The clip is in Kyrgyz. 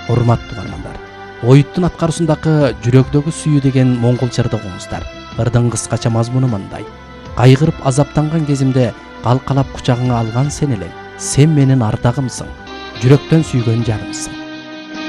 Урматтуу бармандар, Оюттун аткаруусундагы жүрөгдөгү сүйүү деген моңгол жырды угуңуздар. Ырдын кыскача мазмуну мындай: кайгырып азаптанган кезимде калкалап кучагыңа алган сен элең. Сен менин ардагымсың, жүрөктөн сүйгөн жарымсың.